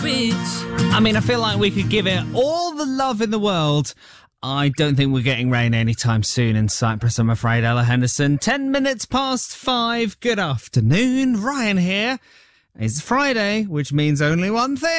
I mean, I feel like we could give it all the love in the world. I don't think we're getting rain anytime soon in Cyprus, I'm afraid, Ella Henderson. 10 minutes past 5. Good afternoon. Ryan here. It's Friday, which means only one thing.